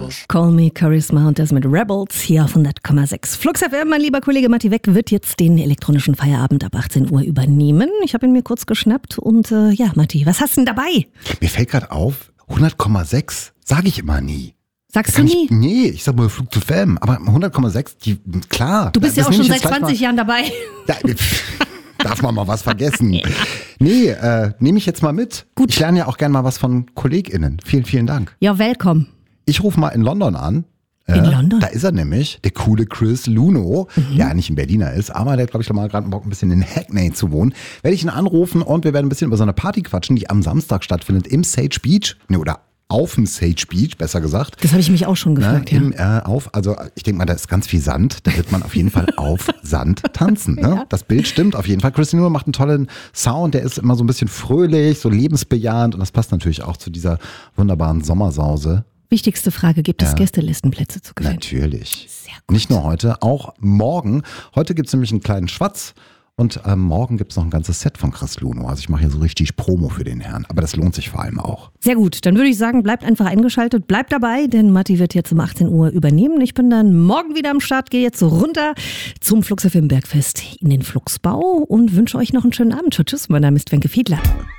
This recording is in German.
Call Me Charisma und das mit Rebels hier auf 100,6. Flux FM, mein lieber Kollege Matti Weck wird jetzt den elektronischen Feierabend ab 18 Uhr übernehmen. Ich habe ihn mir kurz geschnappt und ja, Matti, was hast du denn dabei? Mir fällt gerade auf, 100,6 sage ich immer nie. Sagst du nie? Nee, ich sag mal Flug zu Film, aber 100,6, klar. Du bist ja auch schon seit 20 Jahren dabei. Ja, darf man mal was vergessen? Ja. Nee, nehme ich jetzt mal mit. Gut. Ich lerne ja auch gerne mal was von KollegInnen. Vielen, vielen Dank. Ja, willkommen. Ich rufe mal in London an. In London? Da ist er nämlich, der coole Chris Luno, der eigentlich ein Berliner ist, aber der hat, glaube ich, mal gerade Bock, ein bisschen in Hackney zu wohnen. Werde ich ihn anrufen und wir werden ein bisschen über so eine Party quatschen, die am Samstag stattfindet im Sage Beach. Oder auf dem Sage Beach, besser gesagt. Das habe ich mich auch schon gefragt, ja. Also ich denke mal, da ist ganz viel Sand. Da wird man auf jeden Fall auf Sand tanzen. Ne? Ja. Das Bild stimmt auf jeden Fall. Chris Luno macht einen tollen Sound. Der ist immer so ein bisschen fröhlich, so lebensbejahend. Und das passt natürlich auch zu dieser wunderbaren Sommersause. Wichtigste Frage, gibt es Gästelistenplätze zu gewinnen? Natürlich. Sehr gut. Nicht nur heute, auch morgen. Heute gibt es nämlich einen kleinen Schwatz. Und morgen gibt es noch ein ganzes Set von Chris Luno. Also ich mache hier so richtig Promo für den Herrn. Aber das lohnt sich vor allem auch. Sehr gut, dann würde ich sagen, bleibt einfach eingeschaltet, bleibt dabei, denn Matti wird jetzt um 18 Uhr übernehmen. Ich bin dann morgen wieder am Start, gehe jetzt so runter zum Flux FM Bergfest in den Fluxbau und wünsche euch noch einen schönen Abend. Tschüss, mein Name ist Wenke Fiedler.